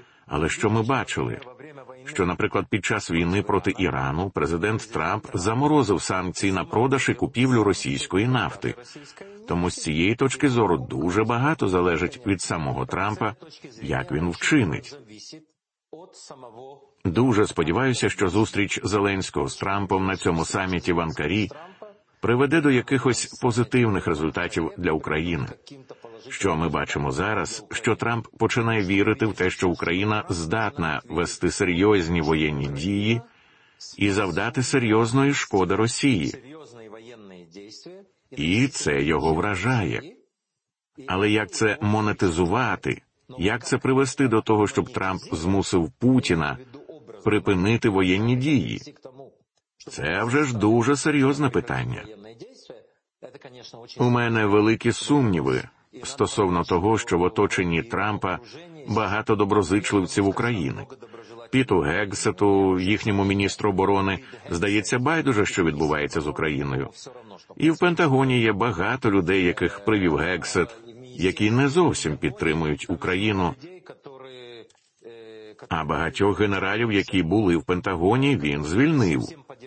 Але що ми бачили? Що, наприклад, під час війни проти Ірану президент Трамп заморозив санкції на продаж і купівлю російської нафти. Тому з цієї точки зору дуже багато залежить від самого Трампа, як він вчинить. Дуже сподіваюся, що зустріч Зеленського з Трампом на цьому саміті в Анкарі приведе до якихось позитивних результатів для України. Що ми бачимо зараз, що Трамп починає вірити в те, що Україна здатна вести серйозні воєнні дії і завдати серйозної шкоди Росії. І це його вражає. Але як це монетизувати? Як це привести до того, щоб Трамп змусив Путіна припинити воєнні дії? Це вже ж дуже серйозне питання. У мене великі сумніви стосовно того, що в оточенні Трампа багато доброзичливців України. Піту Гексету, їхньому міністру оборони, здається байдуже, що відбувається з Україною. І в Пентагоні є багато людей, яких привів Гексет, які не зовсім підтримують Україну. А багатьох генералів, які були в Пентагоні, він звільнив.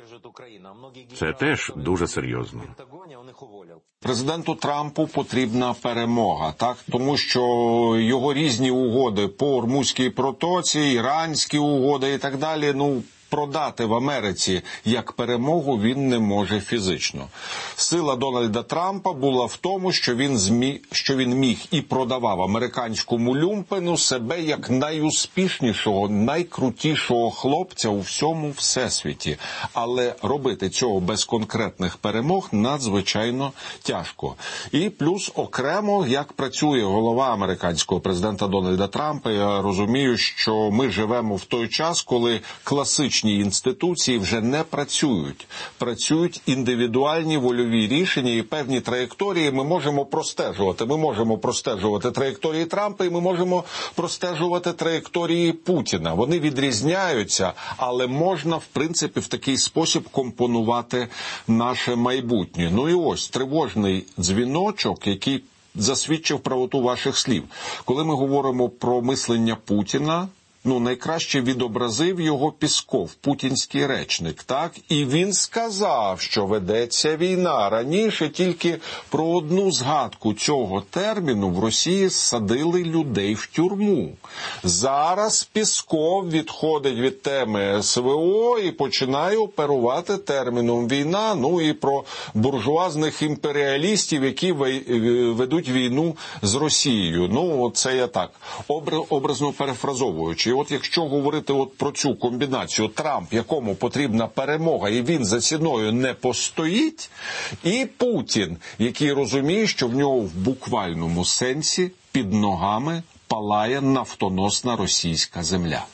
Це теж дуже серйозно. Президенту Трампу потрібна перемога, так? Тому що його різні угоди по Ормузькій протоці, іранські угоди і так далі, продати в Америці як перемогу він не може фізично. Сила Дональда Трампа була в тому, що він міг і продавав американському люмпену себе як найуспішнішого, найкрутішого хлопця у всьому всесвіті. Але робити цього без конкретних перемог надзвичайно тяжко. І плюс окремо, як працює голова американського президента Дональда Трампа, я розумію, що ми живемо в той час, коли класичні інституції вже не працюють. Працюють індивідуальні вольові рішення і певні траєкторії ми можемо простежувати. Ми можемо простежувати траєкторії Трампа і ми можемо простежувати траєкторії Путіна. Вони відрізняються, але можна, в принципі, в такий спосіб компонувати наше майбутнє. І ось тривожний дзвіночок, який засвідчив правоту ваших слів. Коли ми говоримо про мислення Путіна, найкраще відобразив його Пісков, путінський речник, так? І він сказав, що ведеться війна. Раніше тільки про одну згадку цього терміну в Росії садили людей в тюрму. Зараз Пісков відходить від теми СВО і починає оперувати терміном війна, і про буржуазних імперіалістів, які ведуть війну з Росією. Це я так, образно перефразовуючи. От якщо говорити про цю комбінацію Трамп, якому потрібна перемога, і він за ціною не постоїть, і Путін, який розуміє, що в нього в буквальному сенсі під ногами палає нафтоносна російська земля.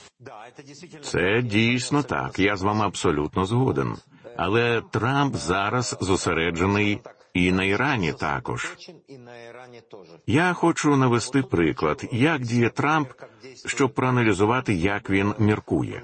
Це дійсно так, я з вами абсолютно згоден. Але Трамп зараз зосереджений і на Ірані також. Я хочу навести приклад, як діє Трамп, щоб проаналізувати, як він міркує.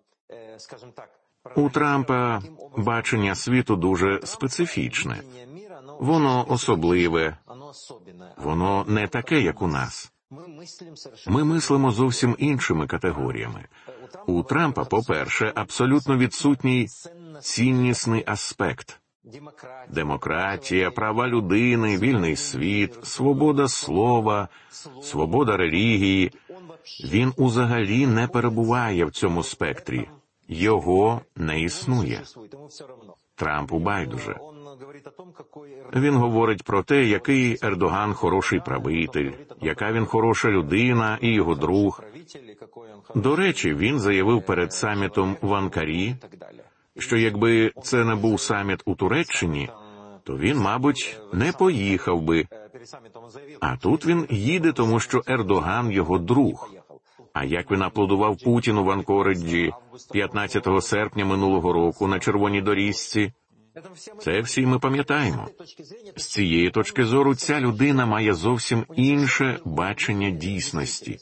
У Трампа бачення світу дуже специфічне. Воно особливе, воно не таке, як у нас. Ми мислимо зовсім іншими категоріями. У Трампа, по-перше, абсолютно відсутній ціннісний аспект. Демократія, права людини, вільний світ, свобода слова, свобода релігії. Він узагалі не перебуває в цьому спектрі. Його не існує. Трампу байдуже. Він говорить про те, який Ердоган хороший правитель, яка він хороша людина і його друг. До речі, він заявив перед самітом в Анкарі, що якби це не був саміт у Туреччині, то він, мабуть, не поїхав би. А тут він їде, тому що Ердоган його друг. А як він аплодував Путіну в Анкориджі 15 серпня минулого року на Червоній доріжці, це всі ми пам'ятаємо. З цієї точки зору ця людина має зовсім інше бачення дійсності.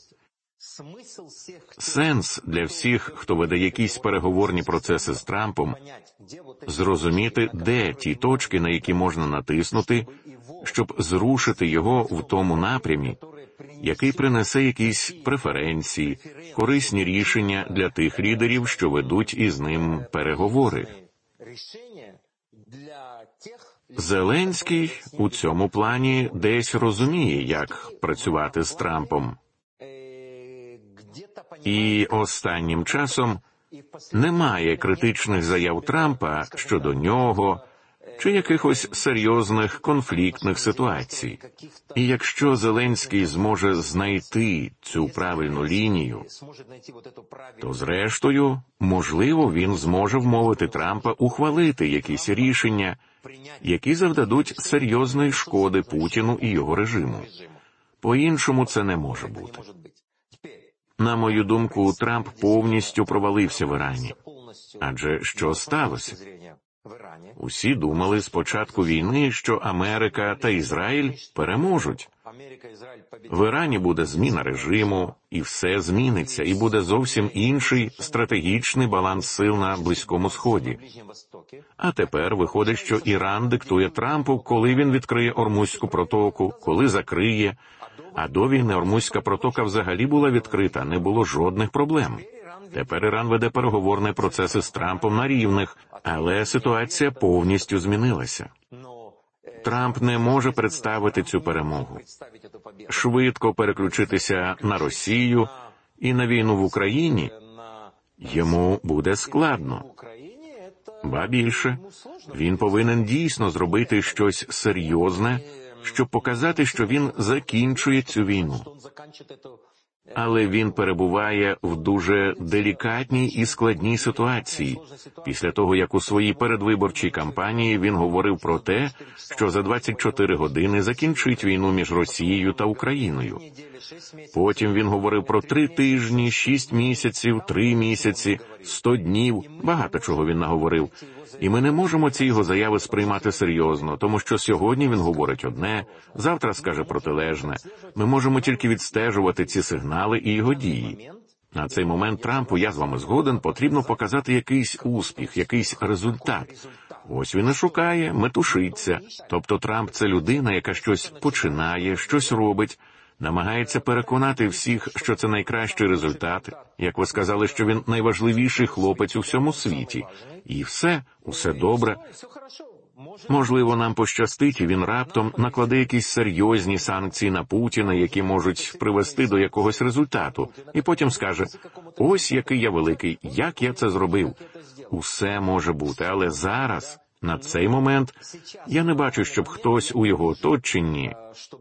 Сенс для всіх, хто веде якісь переговорні процеси з Трампом, зрозуміти, де ті точки, на які можна натиснути, щоб зрушити його в тому напрямі, який принесе якісь преференції, корисні рішення для тих лідерів, що ведуть із ним переговори. Зеленський у цьому плані десь розуміє, як працювати з Трампом. І останнім часом немає критичних заяв Трампа щодо нього чи якихось серйозних конфліктних ситуацій. І якщо Зеленський зможе знайти цю правильну лінію, то зрештою, можливо, він зможе вмовити Трампа ухвалити якісь рішення, які завдадуть серйозної шкоди Путіну і його режиму. По-іншому це не може бути. На мою думку, Трамп повністю провалився в Ірані. Адже що сталося? Усі думали з початку війни, що Америка та Ізраїль переможуть. В Ірані буде зміна режиму, і все зміниться, і буде зовсім інший стратегічний баланс сил на Близькому Сході. А тепер виходить, що Іран диктує Трампу, коли він відкриє Ормузьку протоку, коли закриє. А до війни Ормузька протока взагалі була відкрита, не було жодних проблем. Тепер Іран веде переговорні процеси з Трампом на рівних, але ситуація повністю змінилася. Трамп не може представити цю перемогу. Швидко переключитися на Росію і на війну в Україні йому буде складно. Ба більше, він повинен дійсно зробити щось серйозне, щоб показати, що він закінчує цю війну. Але він перебуває в дуже делікатній і складній ситуації, після того, як у своїй передвиборчій кампанії він говорив про те, що за 24 години закінчить війну між Росією та Україною. Потім він говорив про 3 тижні, 6 місяців, 3 місяці, 100 днів, багато чого він наговорив. І ми не можемо ці його заяви сприймати серйозно, тому що сьогодні він говорить одне, завтра скаже протилежне. Ми можемо тільки відстежувати ці сигнали і його дії. На цей момент Трампу, я з вами згоден, потрібно показати якийсь успіх, якийсь результат. Ось він і шукає, метушиться. Тобто Трамп – це людина, яка щось починає, щось робить, намагається переконати всіх, що це найкращий результат. Як ви сказали, що він найважливіший хлопець у всьому світі. І усе добре. Можливо, нам пощастить, і він раптом накладе якісь серйозні санкції на Путіна, які можуть привести до якогось результату. І потім скаже, ось який я великий, як я це зробив. Усе може бути, але зараз, на цей момент, я не бачу, щоб хтось у його оточенні,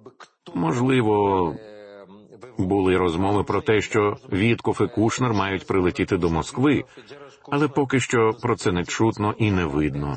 можливо, були розмови про те, що Вітков і Кушнер мають прилетіти до Москви, але поки що про це не чутно і не видно.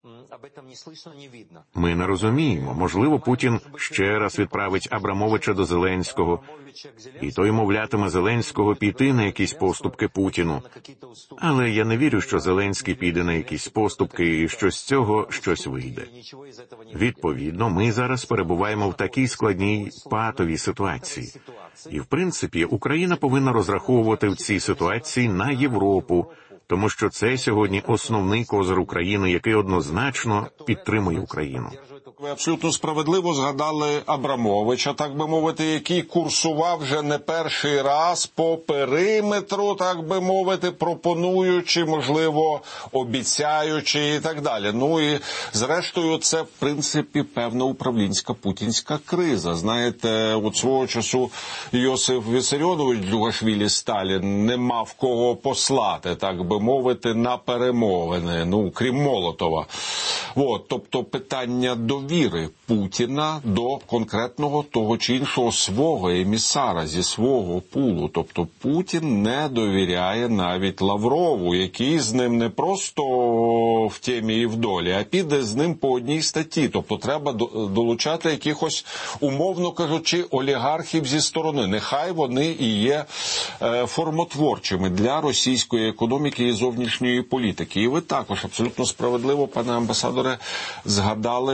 Ми не розуміємо. Можливо, Путін ще раз відправить Абрамовича до Зеленського, і той мовлятиме Зеленського піти на якісь поступки Путіну. Але я не вірю, що Зеленський піде на якісь поступки і що з цього щось вийде. Відповідно, ми зараз перебуваємо в такій складній патовій ситуації. І, в принципі, Україна повинна розраховувати в цій ситуації на Європу, тому що це сьогодні основний козир України, який однозначно підтримує Україну. Ви абсолютно справедливо згадали Абрамовича, так би мовити, який курсував вже не перший раз по периметру, так би мовити, пропонуючи, можливо, обіцяючи і так далі. Ну і, зрештою, це, в принципі, певна управлінська путінська криза. Знаєте, от свого часу Йосиф Вісаріонович Джугашвілі Сталін не мав кого послати, так би мовити, на перемовини, крім Молотова. Тобто питання довіри Путіна до конкретного того чи іншого свого емісара зі свого пулу. Тобто Путін не довіряє навіть Лаврову, який з ним не просто в темі і в долі, а піде з ним по одній статті. Тобто треба долучати якихось, умовно кажучи, олігархів зі сторони. Нехай вони і є формотворчими для російської економіки і зовнішньої політики. І ви також абсолютно справедливо, пане амбасадоре, згадали про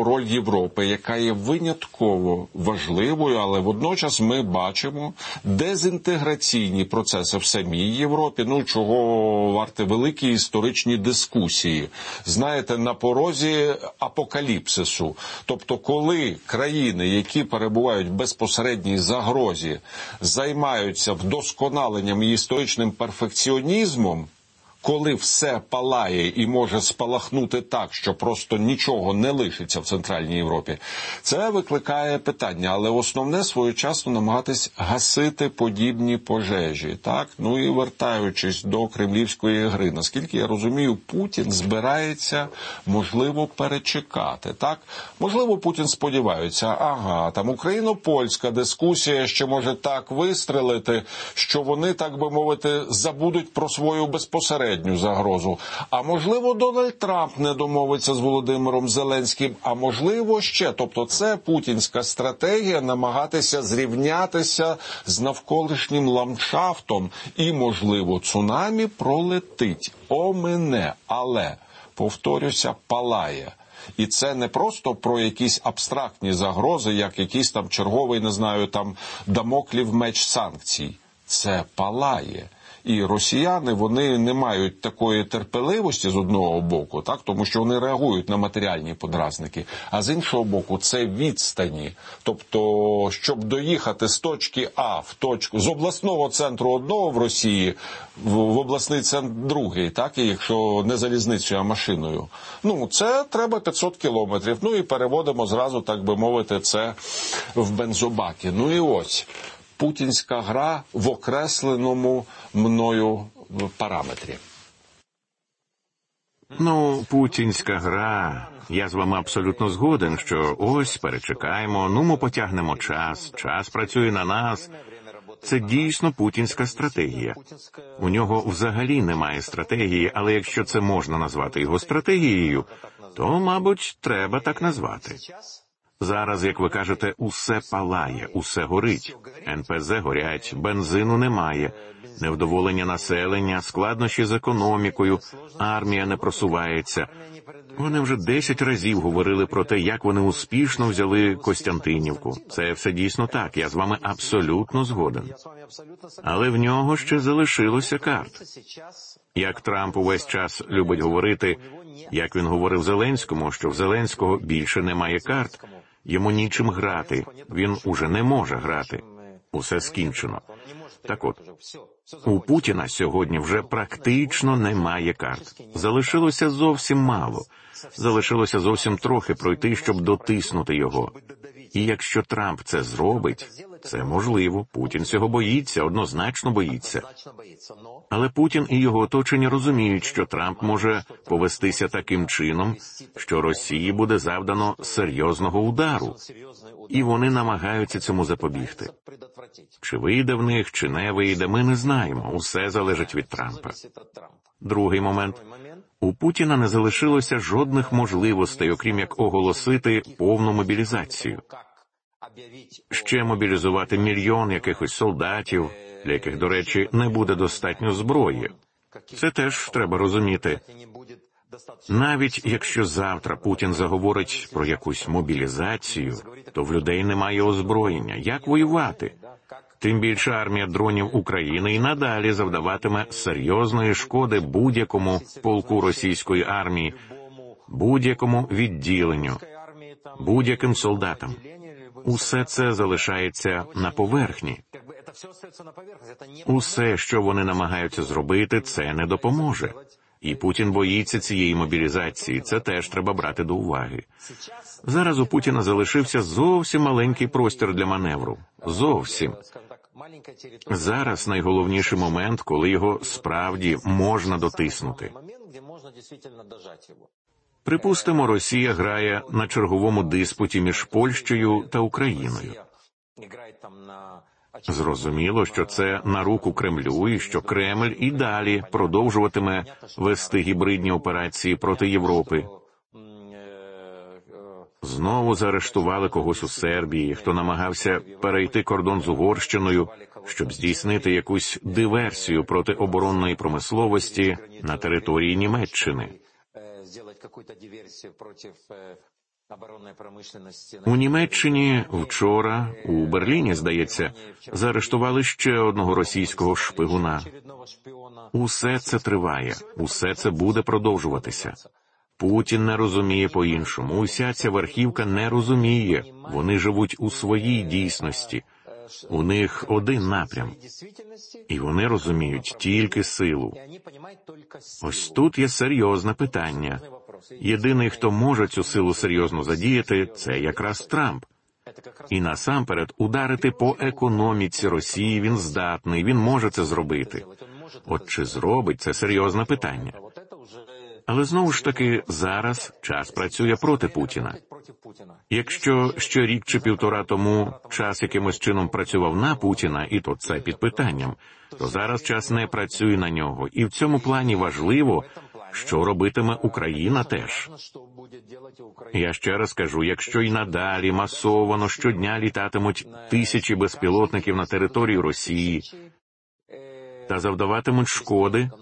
роль Європи, яка є винятково важливою, але водночас ми бачимо дезінтеграційні процеси в самій Європі, чого варті великі історичні дискусії. Знаєте, на порозі апокаліпсису. Тобто, коли країни, які перебувають в безпосередній загрозі, займаються вдосконаленням і історичним перфекціонізмом, коли все палає і може спалахнути так, що просто нічого не лишиться в Центральній Європі, це викликає питання. Але основне своєчасно намагатись гасити подібні пожежі. Так? І вертаючись до кремлівської гри, наскільки я розумію, Путін збирається, можливо, перечекати. Так? Можливо, Путін сподівається, там україно-польська дискусія ще може так вистрелити, що вони, так би мовити, забудуть про свою безпосередню загрозу. А можливо, Дональд Трамп не домовиться з Володимиром Зеленським, а можливо ще. Тобто це путінська стратегія намагатися зрівнятися з навколишнім ландшафтом і, можливо, цунамі пролетить, омине, але, повторюся, палає. І це не просто про якісь абстрактні загрози, як якийсь там черговий, дамоклів меч санкцій. Це палає. І росіяни, вони не мають такої терпеливості з одного боку, так, тому що вони реагують на матеріальні подразники, а з іншого боку це відстані. Тобто, щоб доїхати з точки А з обласного центру одного в Росії в обласний центр другий, так, і якщо не залізницею, а машиною. Це треба 500 кілометрів. І переводимо зразу, так би мовити, це в бензобаки. І ось путінська гра в окресленому мною параметрі. Путінська гра. Я з вами абсолютно згоден, що ось перечекаємо, ми потягнемо час працює на нас. Це дійсно путінська стратегія. У нього взагалі немає стратегії, але якщо це можна назвати його стратегією, то, мабуть, треба так назвати. Зараз, як ви кажете, усе палає, усе горить. НПЗ горять, бензину немає, невдоволення населення, складнощі з економікою, армія не просувається. Вони вже 10 разів говорили про те, як вони успішно взяли Костянтинівку. Це все дійсно так, я з вами абсолютно згоден. Але в нього ще залишилося карт. Як Трамп увесь час любить говорити, як він говорив Зеленському, що в Зеленського більше немає карт, йому нічим грати, він уже не може грати. Усе скінчено. Так от, у Путіна сьогодні вже практично немає карт. Залишилося зовсім мало. Залишилося зовсім трохи пройти, щоб дотиснути його. І якщо Трамп це зробить, це можливо. Путін цього боїться, однозначно боїться. Але Путін і його оточення розуміють, що Трамп може повестися таким чином, що Росії буде завдано серйозного удару. І вони намагаються цьому запобігти. Чи вийде в них, чи не вийде, ми не знаємо. Усе залежить від Трампа. Другий момент. У Путіна не залишилося жодних можливостей, окрім як оголосити повну мобілізацію. Ще мобілізувати мільйон якихось солдатів, для яких, до речі, не буде достатньо зброї. Це теж треба розуміти. Навіть якщо завтра Путін заговорить про якусь мобілізацію, то в людей немає озброєння. Як воювати? Тим більше армія дронів України і надалі завдаватиме серйозної шкоди будь-якому полку російської армії, будь-якому відділенню, будь-яким солдатам. Усе це залишається на поверхні. Усе, що вони намагаються зробити, це не допоможе. І Путін боїться цієї мобілізації, це теж треба брати до уваги. Зараз у Путіна залишився зовсім маленький простір для маневру. Зовсім. Зараз найголовніший момент, коли його справді можна дотиснути. Припустимо, Росія грає на черговому диспуті між Польщею та Україною. Зрозуміло, що це на руку Кремлю і що Кремль і далі продовжуватиме вести гібридні операції проти Європи. Знову заарештували когось у Сербії, хто намагався перейти кордон з Угорщиною, щоб здійснити якусь диверсію проти оборонної промисловості на території Німеччини. У Німеччині вчора, у Берліні, здається, заарештували ще одного російського шпигуна. Усе це триває, усе це буде продовжуватися. Путін не розуміє по-іншому, уся ця верхівка не розуміє, вони живуть у своїй дійсності. У них один напрям, і вони розуміють тільки силу. Ось тут є серйозне питання. Єдиний, хто може цю силу серйозно задіяти, це якраз Трамп. І насамперед ударити по економіці Росії він здатний, він може це зробити. От чи зробить, це серйозне питання. Але знову ж таки, зараз час працює проти Путіна. Якщо ще рік чи півтора тому час якимось чином працював на Путіна, і то це під питанням, то зараз час не працює на нього. І в цьому плані важливо, що робитиме Україна теж. Я ще раз кажу, якщо й надалі масовано щодня літатимуть тисячі безпілотників на територію Росії та завдаватимуть шкоди,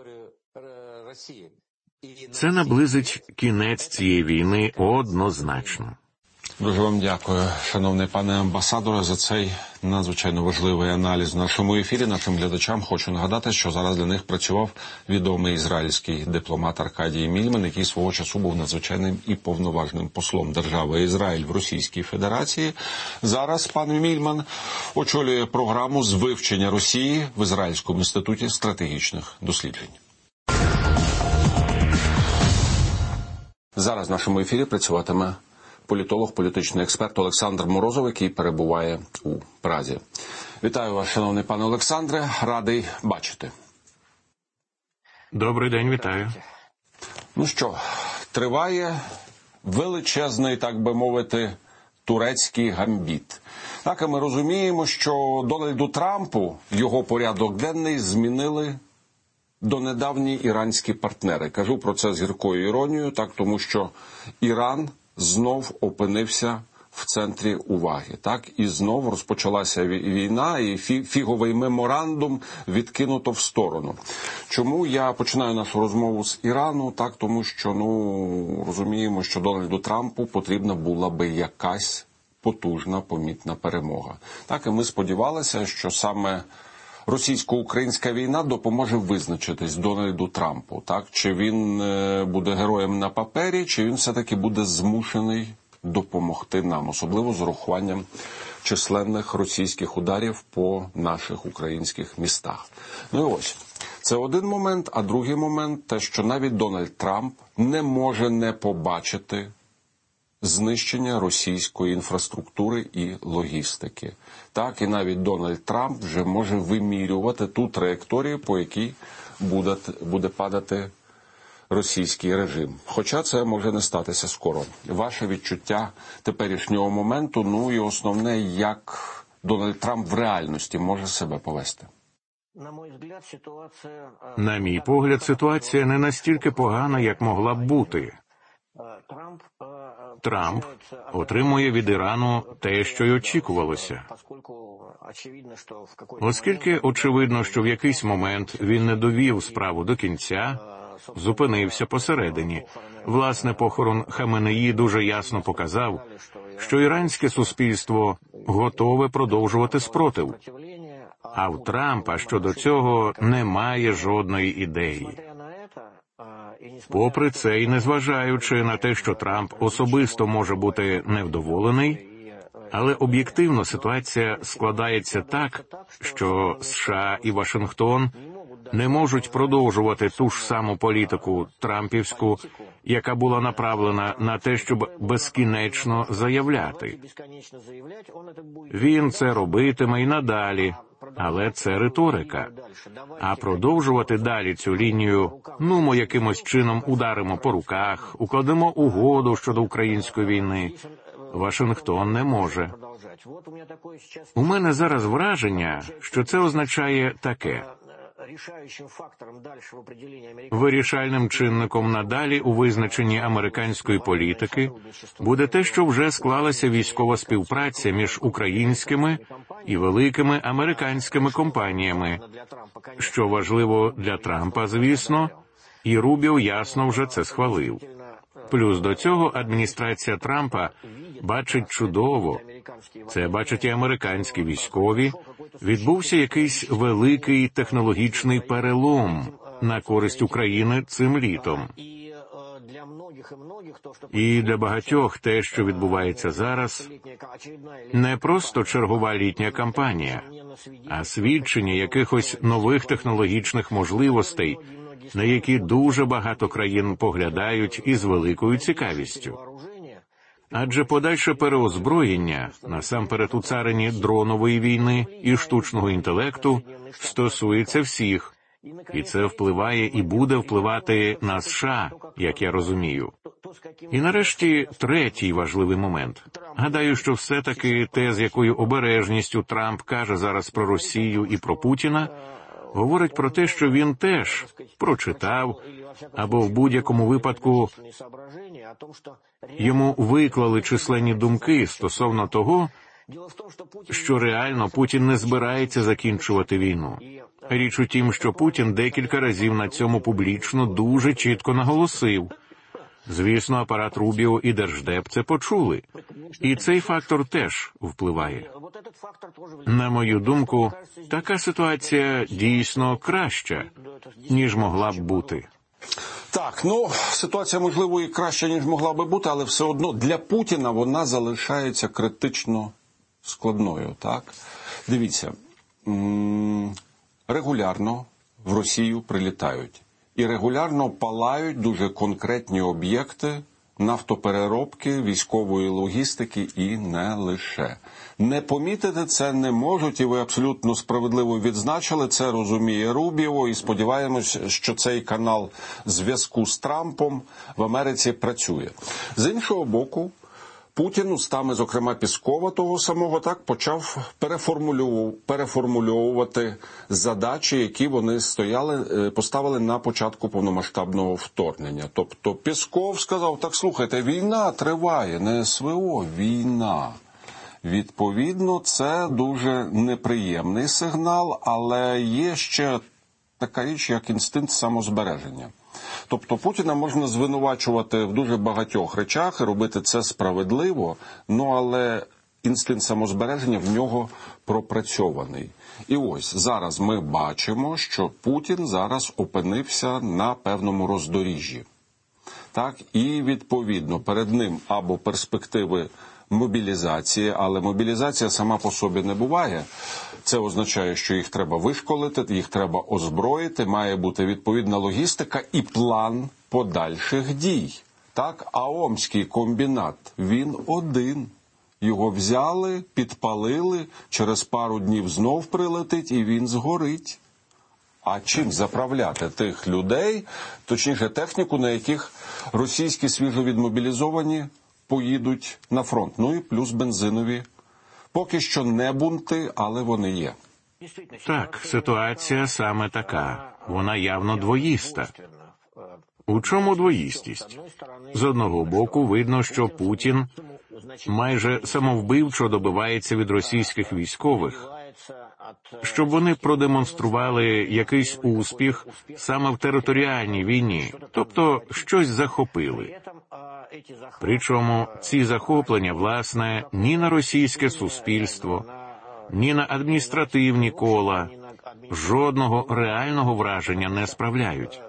це наблизить кінець цієї війни однозначно. Дуже вам дякую, шановний пане амбасадоре, за цей надзвичайно важливий аналіз в нашому ефірі. Нашим глядачам хочу нагадати, що зараз для них працював відомий ізраїльський дипломат Аркадій Мільман, який свого часу був надзвичайним і повноважним послом держави Ізраїль в Російській Федерації. Зараз пан Мільман очолює програму з вивчення Росії в Ізраїльському інституті стратегічних досліджень. Зараз в нашому ефірі працюватиме політолог, політичний експерт Олександр Морозов, який перебуває у Празі. Вітаю вас, шановний пане Олександре, радий бачити. Добрий день, вітаю. Ну що, триває величезний, так би мовити, турецький гамбіт. Так, і ми розуміємо, що Дональду Трампу його порядок денний змінили донедавні іранські партнери. Кажу про це з гіркою іронією, так, тому що Іран знов опинився в центрі уваги. Так, і знов розпочалася війна, і фіговий меморандум відкинуто в сторону. Чому я починаю нашу розмову з Ірану? Так, тому що, розуміємо, що Дональду Трампу потрібна була би якась потужна, помітна перемога. Так, і ми сподівалися, що саме російсько-українська війна допоможе визначитись Дональду Трампу. Так? Чи він буде героєм на папері, чи він все-таки буде змушений допомогти нам, особливо з урахуванням численних російських ударів по наших українських містах. Ну і ось, це один момент, а другий момент – те, що навіть Дональд Трамп не може не побачити знищення російської інфраструктури і логістики. Так, і навіть Дональд Трамп вже може вимірювати ту траєкторію, по якій буде падати російський режим. Хоча це може не статися скоро. Ваше відчуття теперішнього моменту, і основне, як Дональд Трамп в реальності може себе повести? На мій погляд, ситуація не настільки погана, як могла б бути. Трамп отримує від Ірану те, що й очікувалося. Оскільки очевидно, що в якийсь момент він не довів справу до кінця, зупинився посередині. Власне, похорон Хаменеї дуже ясно показав, що іранське суспільство готове продовжувати спротив. А в Трампа щодо цього немає жодної ідеї. Попри це, і незважаючи на те, що Трамп особисто може бути невдоволений, але об'єктивно ситуація складається так, що США і Вашингтон не можуть продовжувати ту ж саму політику трампівську, яка була направлена на те, щоб безкінечно заявляти. Він це робитиме й надалі, але це риторика. А продовжувати далі цю лінію, ми якимось чином ударимо по руках, укладемо угоду щодо української війни, Вашингтон не може. У мене зараз враження, що це означає таке. Вирішальним чинником надалі у визначенні американської політики буде те, що вже склалася військова співпраця між українськими і великими американськими компаніями. Що важливо для Трампа, звісно, І Рубіо ясно вже це схвалив. Плюс до цього адміністрація Трампа бачить чудово, це бачать і американські військові, відбувся якийсь великий технологічний перелом на користь України цим літом. І для багатьох те, що відбувається зараз, не просто чергова літня кампанія, а свідчення якихось нових технологічних можливостей, на які дуже багато країн поглядають із великою цікавістю. Адже подальше переозброєння, насамперед у царині дронової війни і штучного інтелекту, стосується всіх. І це впливає і буде впливати на США, як я розумію. І нарешті третій важливий момент. Гадаю, що все-таки те, з якою обережністю Трамп каже зараз про Росію і про Путіна, говорить про те, що він теж прочитав, або в будь-якому випадку йому виклали численні думки стосовно того, що реально Путін не збирається закінчувати війну. Річ у тім, що Путін декілька разів на цьому публічно дуже чітко наголосив. Звісно, апарат Рубіо і Держдеп це почули. І цей фактор теж впливає. На мою думку, така ситуація дійсно краща, ніж могла б бути. Так, ситуація, можливо, і краща, ніж могла би бути, але все одно для Путіна вона залишається критично складною, так? Дивіться, регулярно в Росію прилітають. І регулярно палають дуже конкретні об'єкти нафтопереробки, військової логістики і не лише. Не помітити це не можуть, і ви абсолютно справедливо відзначили, це розуміє Рубіо, і сподіваємось, що цей канал зв'язку з Трампом в Америці працює. З іншого боку, Путін устами, зокрема Піскова того самого, так почав переформульовувати задачі, які вони поставили на початку повномасштабного вторгнення. Тобто Пісков сказав, так слухайте, війна триває, не СВО, війна. Відповідно, це дуже неприємний сигнал, але є ще така річ, як інстинкт самозбереження. Тобто Путіна можна звинувачувати в дуже багатьох речах і робити це справедливо, але інстинкт самозбереження в нього пропрацьований. І ось зараз ми бачимо, що Путін зараз опинився на певному роздоріжжі. Так, і відповідно перед ним або перспективи мобілізації, але мобілізація сама по собі не буває. Це означає, що їх треба вишколити, їх треба озброїти, має бути відповідна логістика і план подальших дій. Так, а Омський комбінат, він один. Його взяли, підпалили, через пару днів знов прилетить і він згорить. А чим заправляти тих людей, точніше техніку, на яких російські свіжовідмобілізовані поїдуть на фронт? І плюс бензинові. Поки що не бунти, але вони є. Так, ситуація саме така. Вона явно двоїста. У чому двоїстість? З одного боку, видно, що Путін майже самовбивчо добивається від російських військових, щоб вони продемонстрували якийсь успіх саме в територіальній війні, тобто щось захопили. Причому ці захоплення, власне, ні на російське суспільство, ні на адміністративні кола жодного реального враження не справляють.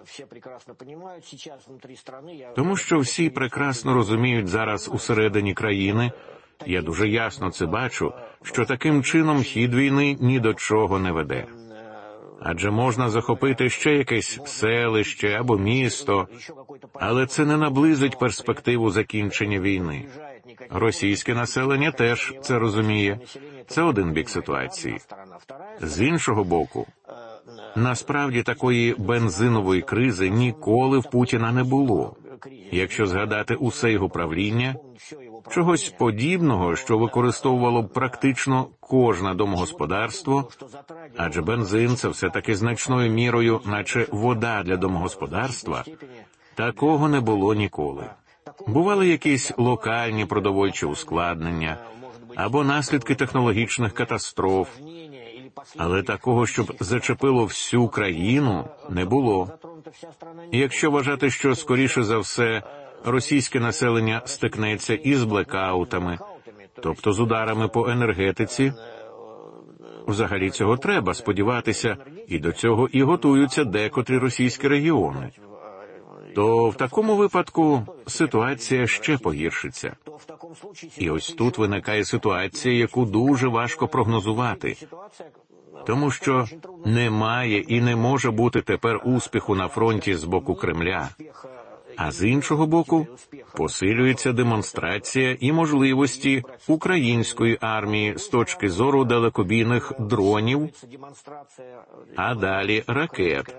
Тому що всі прекрасно розуміють зараз усередині країни, я дуже ясно це бачу, що таким чином хід війни ні до чого не веде. Адже можна захопити ще якесь селище або місто, але це не наблизить перспективу закінчення війни. Російське населення теж це розуміє. Це один бік ситуації. З іншого боку, насправді такої бензинової кризи ніколи в Путіна не було. Якщо згадати усе його правління, чогось подібного, що використовувало б практично кожне домогосподарство, адже бензин – це все-таки значною мірою, наче вода для домогосподарства, такого не було ніколи. Бували якісь локальні продовольчі ускладнення або наслідки технологічних катастроф, але такого, щоб зачепило всю країну, не було. Якщо вважати, що, скоріше за все, російське населення стикнеться із блекаутами, тобто з ударами по енергетиці, взагалі цього треба сподіватися, і до цього і готуються декотрі російські регіони, то в такому випадку ситуація ще погіршиться. І ось тут виникає ситуація, яку дуже важко прогнозувати, тому що немає і не може бути тепер успіху на фронті з боку Кремля. А з іншого боку, посилюється демонстрація і можливості української армії з точки зору далекобійних дронів, а далі ракет.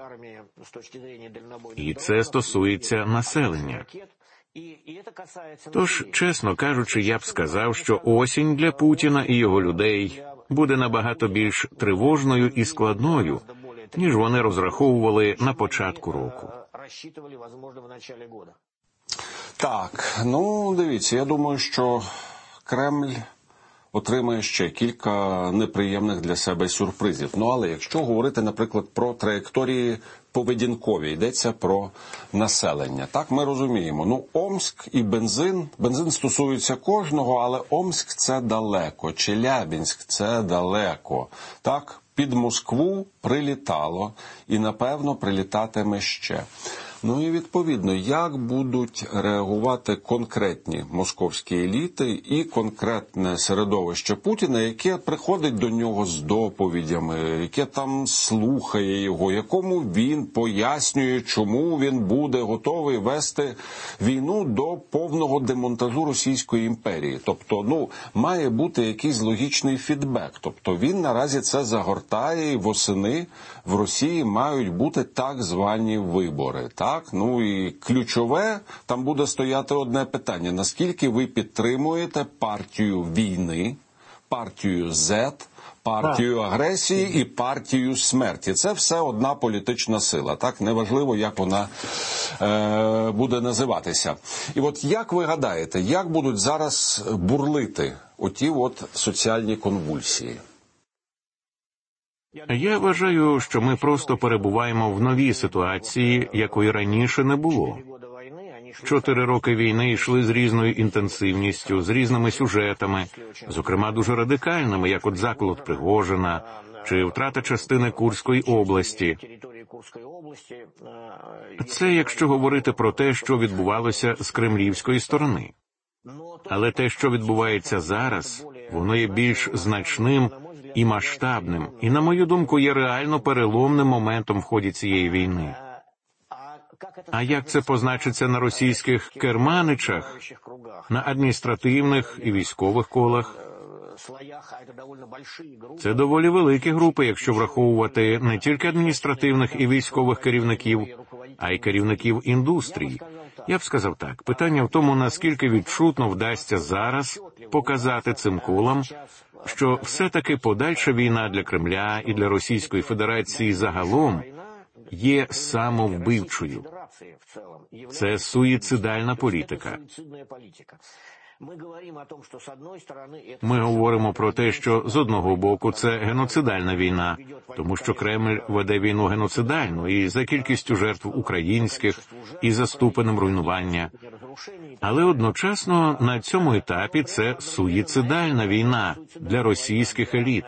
І це стосується населення. Тож, чесно кажучи, я б сказав, що осінь для Путіна і його людей буде набагато більш тривожною і складною, ніж вони розраховували на початку року. Так, дивіться, я думаю, що Кремль отримає ще кілька неприємних для себе сюрпризів. Але якщо говорити, наприклад, про траєкторії поведінкові, йдеться про населення. Так, ми розуміємо. Омськ і бензин стосується кожного, але Омськ – це далеко, Челябінськ – це далеко. Так, під Москву прилітало і, напевно, прилітатиме ще. І, відповідно, як будуть реагувати конкретні московські еліти і конкретне середовище Путіна, яке приходить до нього з доповідями, яке там слухає його, якому він пояснює, чому він буде готовий вести війну до повного демонтажу Російської імперії. Тобто, має бути якийсь логічний фідбек. Тобто, він наразі це загортає, і восени в Росії мають бути так звані вибори. Так? І ключове, там буде стояти одне питання. Наскільки ви підтримуєте партію війни, партію Z, партію агресії і партію смерті? Це все одна політична сила. Так? Неважливо, як вона буде називатися. І от як ви гадаєте, як будуть зараз бурлити оті соціальні конвульсії? Я вважаю, що ми просто перебуваємо в новій ситуації, якої раніше не було. 4 роки війни йшли з різною інтенсивністю, з різними сюжетами, зокрема дуже радикальними, як заколот Пригожина, чи втрата частини Курської області. Це якщо говорити про те, що відбувалося з кремлівської сторони. Але те, що відбувається зараз, воно є більш значним і масштабним, і, на мою думку, є реально переломним моментом в ході цієї війни. А як це позначиться на російських керманичах, на адміністративних і військових колах? Це доволі великі групи, якщо враховувати не тільки адміністративних і військових керівників, а й керівників індустрій. Я б сказав так, питання в тому, наскільки відчутно вдасться зараз показати цим колам, що все-таки подальша війна для Кремля і для Російської Федерації загалом є самовбивчою. Це суїцидальна політика. Ми говоримо про те, що з одного боку це геноцидальна війна, тому що Кремль веде війну геноцидальну і за кількістю жертв українських, і за ступенем руйнування. Але одночасно на цьому етапі це суїцидальна війна для російських еліт.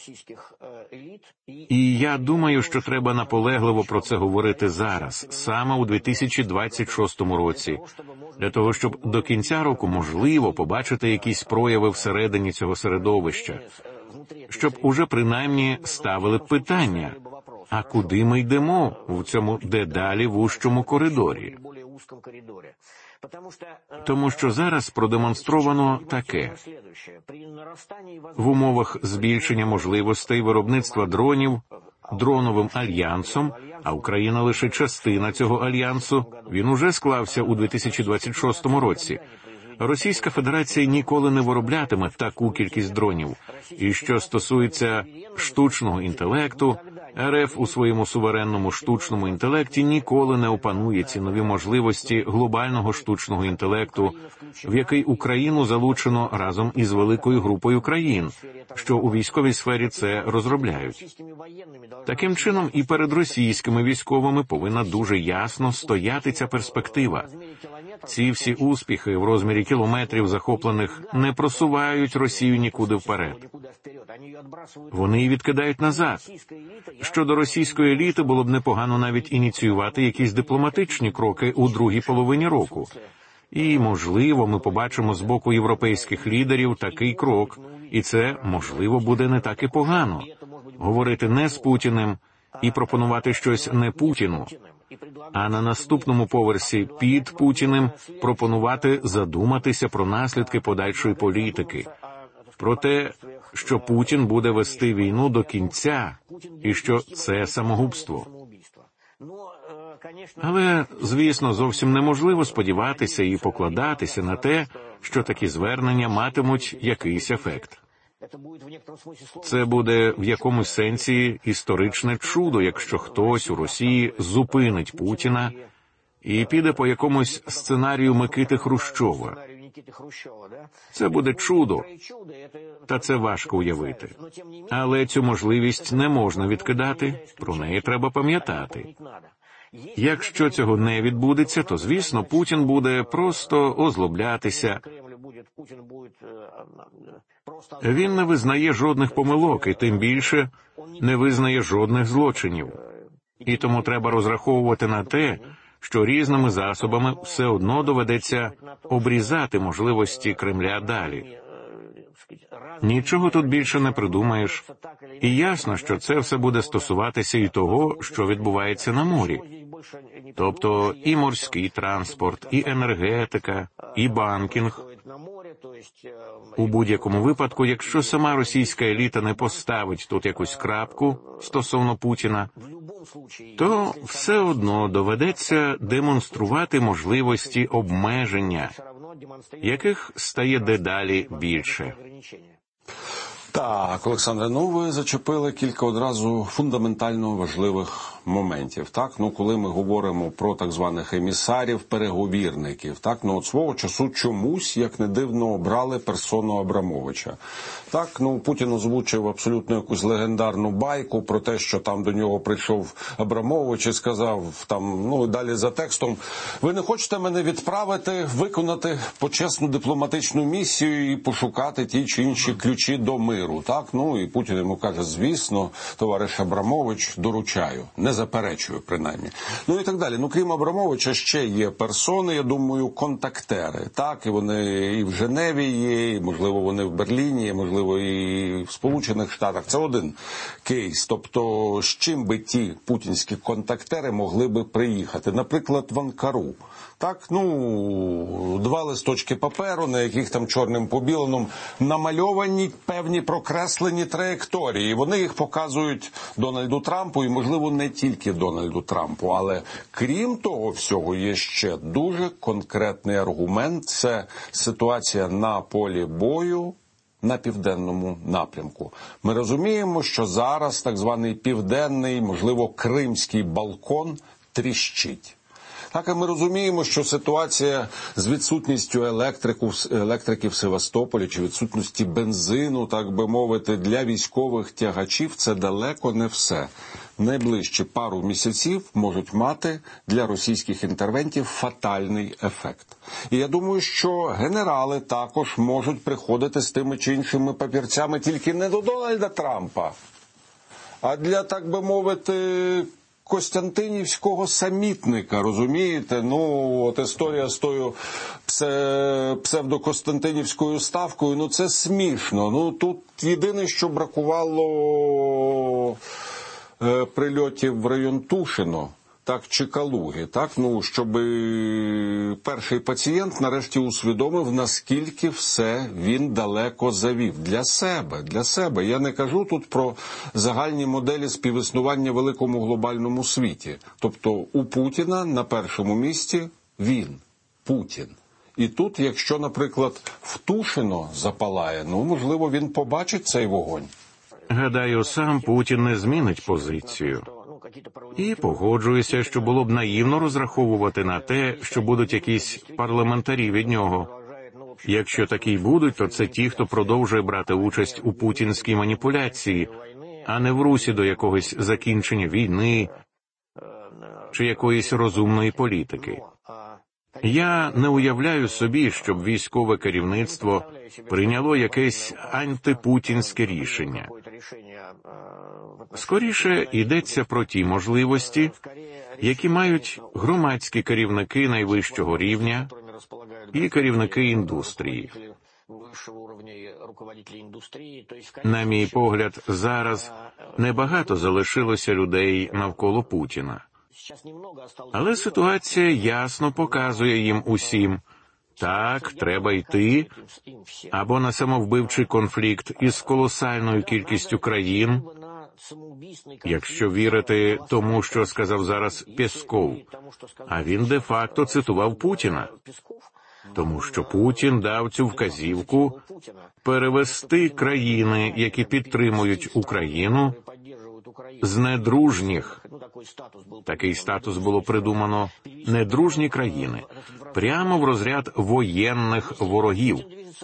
І я думаю, що треба наполегливо про це говорити зараз, саме у 2026 році, для того, щоб до кінця року, можливо, побачити якісь прояви всередині цього середовища, щоб уже принаймні ставили питання, а куди ми йдемо в цьому дедалі вужчому коридорі? Тому що зараз продемонстровано таке. В умовах збільшення можливостей виробництва дронів дроновим альянсом, а Україна лише частина цього альянсу, він уже склався у 2026 році. Російська Федерація ніколи не вироблятиме таку кількість дронів. І що стосується штучного інтелекту, РФ у своєму суверенному штучному інтелекті ніколи не опанує ці нові можливості глобального штучного інтелекту, в який Україну залучено разом із великою групою країн, що у військовій сфері це розробляють. Таким чином, і перед російськими військовими повинна дуже ясно стояти ця перспектива. Ці всі успіхи в розмірі кілометрів захоплених не просувають Росію нікуди вперед. Вони її відкидають назад. Щодо російської еліти, було б непогано навіть ініціювати якісь дипломатичні кроки у другій половині року. І, можливо, ми побачимо з боку європейських лідерів такий крок, і це, можливо, буде не так і погано. Говорити не з Путіним і пропонувати щось не Путіну, а на наступному поверсі під Путіним пропонувати задуматися про наслідки подальшої політики, про те, що Путін буде вести війну до кінця, і що це самогубство. Але, звісно, зовсім неможливо сподіватися і покладатися на те, що такі звернення матимуть якийсь ефект. Це буде в якомусь сенсі історичне чудо, якщо хтось у Росії зупинить Путіна і піде по якомусь сценарію Микити Хрущова. Це буде чудо, та це важко уявити. Але цю можливість не можна відкидати, про неї треба пам'ятати. Якщо цього не відбудеться, то, звісно, Путін буде просто озлоблятися. Він не визнає жодних помилок і тим більше не визнає жодних злочинів. І тому треба розраховувати на те, що різними засобами все одно доведеться обрізати можливості Кремля далі. Нічого тут більше не придумаєш. І ясно, що це все буде стосуватися і того, що відбувається на морі. Тобто і морський транспорт, і енергетика, і банкінг. У будь-якому випадку, якщо сама російська еліта не поставить тут якусь крапку стосовно Путіна, то все одно доведеться демонструвати можливості обмеження, яких стає дедалі більше. Так, Олександре, ви зачепили кілька одразу фундаментально важливих моментів. Так, коли ми говоримо про так званих емісарів, переговірників, так, от свого часу чомусь, як не дивно, обрали персону Абрамовича. Так, Путін озвучив абсолютно якусь легендарну байку про те, що там до нього прийшов Абрамович і сказав, далі за текстом, ви не хочете мене відправити, виконати почесну дипломатичну місію і пошукати ті чи інші ключі до миру. Так, і Путін йому каже, звісно, товариш Абрамович, доручаю, не заперечую, принаймні. І так далі. Крім Абрамовича, ще є персони, я думаю, контактери. Так, і вони і в Женеві є, і, можливо, вони в Берліні, можливо, і в Сполучених Штатах. Це один кейс. Тобто, з чим би ті путінські контактери могли би приїхати? Наприклад, в Анкару. Так, 2 листочки паперу, на яких там чорним по білому намальовані певні прокреслені траєкторії. Вони їх показують Дональду Трампу і, можливо, не тільки Дональду Трампу. Але крім того всього є ще дуже конкретний аргумент. Це ситуація на полі бою на південному напрямку. Ми розуміємо, що зараз так званий південний, можливо, кримський балкон тріщить. Так, і ми розуміємо, що ситуація з відсутністю електрики в Севастополі чи відсутності бензину, так би мовити, для військових тягачів – це далеко не все. Найближчі пару місяців можуть мати для російських інтервентів фатальний ефект. І я думаю, що генерали також можуть приходити з тими чи іншими папірцями тільки не до Дональда Трампа, а для, так би мовити, Костянтинівського самітника, розумієте? От історія з тою псевдокостянтинівською ставкою, це смішно. Тут єдине, що бракувало прильотів в район Тушино, так, чи Калуги, так, щоб перший пацієнт нарешті усвідомив, наскільки все він далеко завів. Для себе. Я не кажу тут про загальні моделі співіснування в великому глобальному світі. Тобто у Путіна на першому місці він, Путін. І тут, якщо, наприклад, в Тушино запалає, можливо, він побачить цей вогонь. Гадаю, сам Путін не змінить позицію. І погоджуюся, що було б наївно розраховувати на те, що будуть якісь парламентарі від нього. Якщо такі будуть, то це ті, хто продовжує брати участь у путінській маніпуляції, а не в русі до якогось закінчення війни чи якоїсь розумної політики. Я не уявляю собі, щоб військове керівництво прийняло якесь антипутінське рішення. Скоріше йдеться про ті можливості, які мають громадські керівники найвищого рівня і керівники індустрії. На мій погляд, зараз небагато залишилося людей навколо Путіна. Але ситуація ясно показує їм усім, так, треба йти або на самовбивчий конфлікт із колосальною кількістю країн, якщо вірити тому, що сказав зараз Пєсков, а він де-факто цитував Путіна, тому що Путін дав цю вказівку перевести країни, які підтримують Україну, з недружніх, такий статус було придумано, недружні країни, прямо в розряд воєнних ворогів.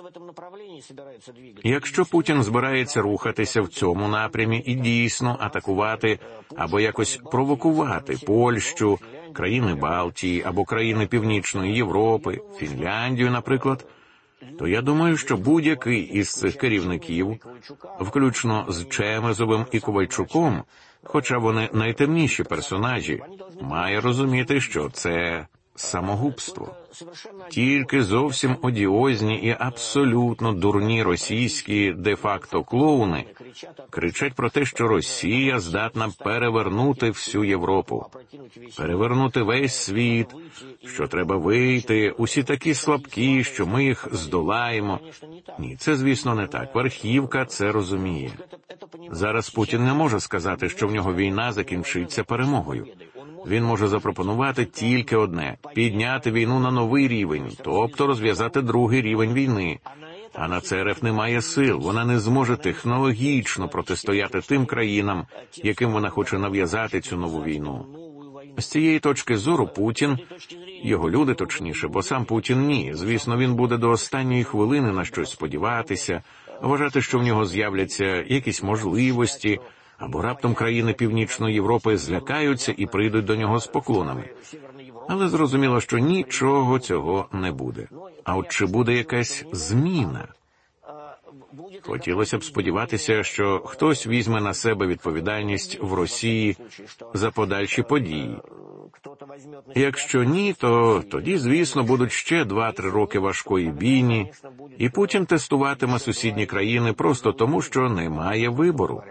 Якщо Путін збирається рухатися в цьому напрямі і дійсно атакувати або якось провокувати Польщу, країни Балтії або країни Північної Європи, Фінляндію, наприклад, то я думаю, що будь-який із цих керівників, включно з Чемезовим і Ковальчуком, хоча вони найтемніші персонажі, має розуміти, що це самогубство. Тільки зовсім одіозні і абсолютно дурні російські де-факто клоуни кричать про те, що Росія здатна перевернути всю Європу, перевернути весь світ, що треба вийти, усі такі слабкі, що ми їх здолаємо. Ні, це, звісно, не так. Верхівка це розуміє. Зараз Путін не може сказати, що в нього війна закінчиться перемогою. Він може запропонувати тільки одне – підняти війну на новий рівень, тобто розв'язати другий рівень війни. А на це РФ немає сил, вона не зможе технологічно протистояти тим країнам, яким вона хоче нав'язати цю нову війну. З цієї точки зору Путін, його люди точніше, бо сам Путін ні. Звісно, він буде до останньої хвилини на щось сподіватися, вважати, що в нього з'являться якісь можливості, або раптом країни Північної Європи злякаються і прийдуть до нього з поклонами. Але зрозуміло, що нічого цього не буде. А от чи буде якась зміна? Хотілося б сподіватися, що хтось візьме на себе відповідальність в Росії за подальші події. Якщо ні, то тоді, звісно, будуть ще 2-3 роки важкої бійні, і Путін тестуватиме сусідні країни просто тому, що немає вибору.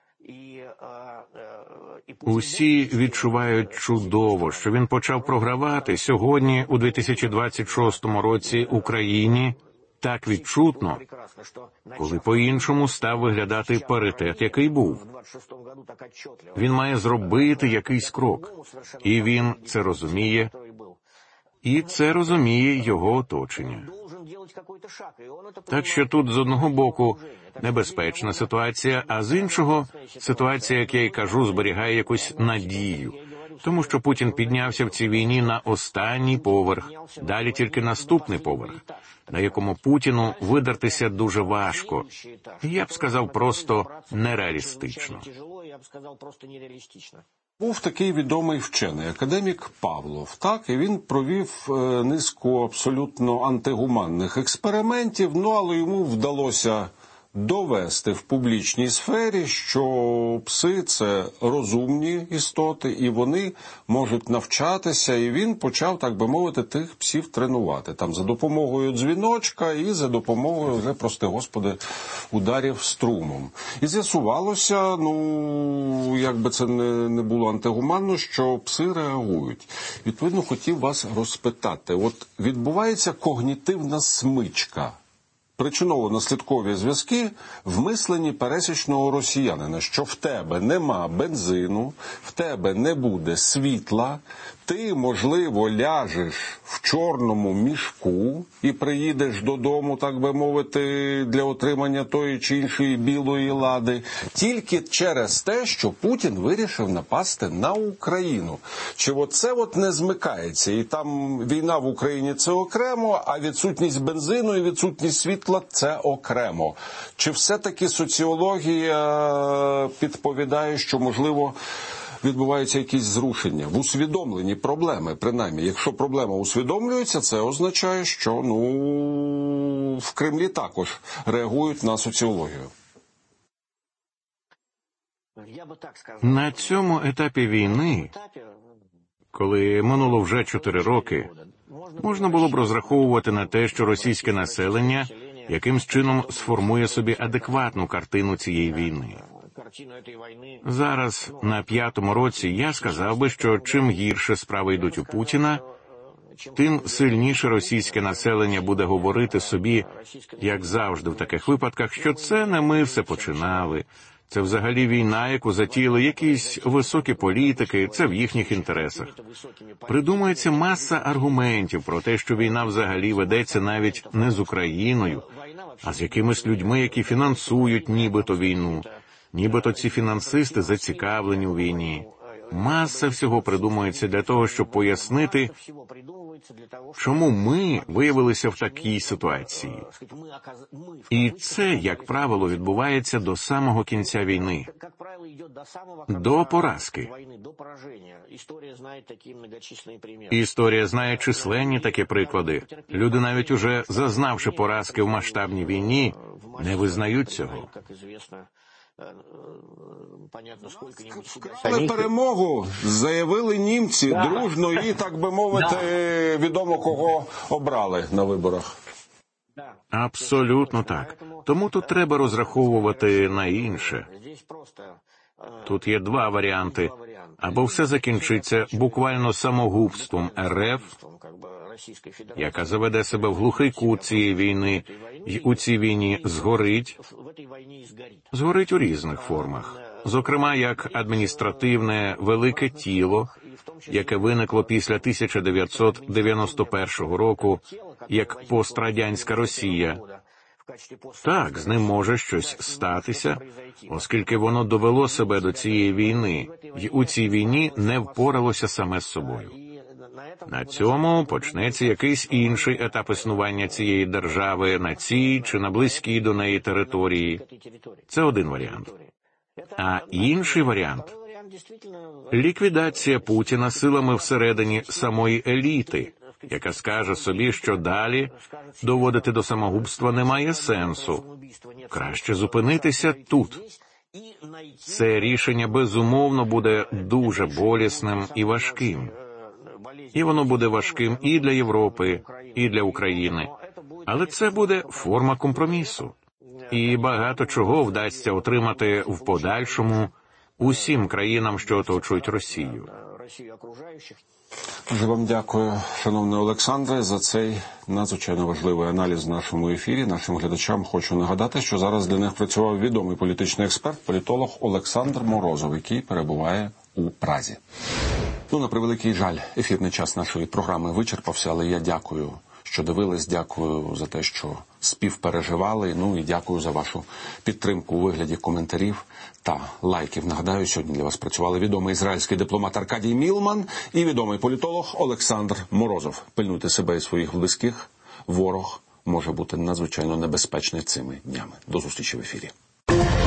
Усі відчувають чудово, що він почав програвати сьогодні, у 2026 році, Україні, так відчутно, коли по-іншому став виглядати паритет, який був. Він має зробити якийсь крок, і він це розуміє, і це розуміє його оточення. Так що тут, з одного боку, небезпечна ситуація, а з іншого, ситуація, як я й кажу, зберігає якусь надію. Тому що Путін піднявся в цій війні на останній поверх, далі тільки наступний поверх, на якому Путіну видертися дуже важко. Я б сказав, просто нереалістично. Був такий відомий вчений, академік Павлов, так, і він провів низку абсолютно антигуманних експериментів, але йому вдалося довести в публічній сфері, що пси – це розумні істоти, і вони можуть навчатися, і він почав, так би мовити, тих псів тренувати. Там за допомогою дзвіночка і за допомогою, вже, прости Господи, ударів струмом. І з'ясувалося, як би це не було антигуманно, що пси реагують. Відповідно, хотів вас розпитати, от відбувається когнітивна смичка, причиново-наслідкові зв'язки в мисленні пересічного росіянина, що в тебе нема бензину, в тебе не буде світла, ти, можливо, ляжеш в чорному мішку і приїдеш додому, так би мовити, для отримання тої чи іншої білої лади, тільки через те, що Путін вирішив напасти на Україну. Чи оце не змикається? І там війна в Україні – це окремо, а відсутність бензину і відсутність світла – це окремо. Чи все-таки соціологія підповідає, що, можливо, відбуваються якісь зрушення в усвідомленні проблеми, принаймні. Якщо проблема усвідомлюється, це означає, що в Кремлі також реагують на соціологію. На цьому етапі війни, коли минуло вже 4 роки, можна було б розраховувати на те, що російське населення якимсь чином сформує собі адекватну картину цієї війни. Зараз, на 5-му році, я сказав би, що чим гірше справи йдуть у Путіна, тим сильніше російське населення буде говорити собі, як завжди в таких випадках, що це не ми все починали, це взагалі війна, яку затіяли якісь високі політики, це в їхніх інтересах. Придумується маса аргументів про те, що війна взагалі ведеться навіть не з Україною, а з якимись людьми, які фінансують нібито війну. Нібито ці фінансисти зацікавлені у війні. Маса всього придумується для того, щоб пояснити, чому ми виявилися в такій ситуації. І це, як правило, відбувається до самого кінця війни. До поразки. Історія знає численні такі приклади. Люди, навіть уже зазнавши поразки в масштабній війні, не визнають цього. Але перемогу заявили німці дружно і, так би мовити, відомо кого обрали на виборах. Абсолютно так. Тому тут треба розраховувати на інше. Тут є 2 варіанти. Або все закінчиться буквально самогубством РФ, яка заведе себе в глухий кут цієї війни, і у цій війні згорить у різних формах. Зокрема, як адміністративне велике тіло, яке виникло після 1991 року, як пострадянська Росія. Так, з ним може щось статися, оскільки воно довело себе до цієї війни, і у цій війні не впоралося саме з собою. На цьому почнеться якийсь інший етап існування цієї держави на цій чи на близькій до неї території. Це один варіант. А інший варіант – ліквідація Путіна силами всередині самої еліти, яка скаже собі, що далі доводити до самогубства немає сенсу. Краще зупинитися тут. Це рішення, безумовно, буде дуже болісним і важким. І воно буде важким і для Європи, і для України. Але це буде форма компромісу. І багато чого вдасться отримати в подальшому усім країнам, що оточують Росію. Дуже вам дякую, шановний Олександре, за цей надзвичайно важливий аналіз в нашому ефірі. Нашим глядачам хочу нагадати, що зараз для них працював відомий політичний експерт, політолог Олександр Морозов, який перебуває у Празі. На превеликий жаль, ефірний час нашої програми вичерпався, але я дякую, що дивились, дякую за те, що співпереживали, і дякую за вашу підтримку у вигляді коментарів та лайків. Нагадаю, сьогодні для вас працювали відомий ізраїльський дипломат Аркадій Мілман і відомий політолог Олександр Морозов. Пильнуйте себе і своїх близьких. Ворог може бути надзвичайно небезпечний цими днями. До зустрічі в ефірі.